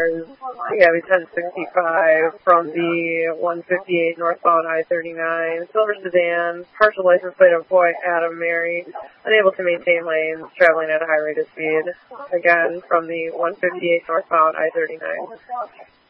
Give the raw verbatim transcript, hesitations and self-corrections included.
cars. You have a ten sixty-five from the one fifty-eight northbound I thirty-nine. Silver sedan, partial license plate of boy Adam Mary, unable to maintain lanes, traveling at a high rate of speed. Again, from the one fifty-eight northbound I thirty-nine.